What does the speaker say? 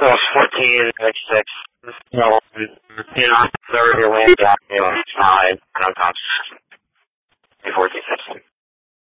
was 14-6. So, third, your win back, 5, and I'm top 14-16.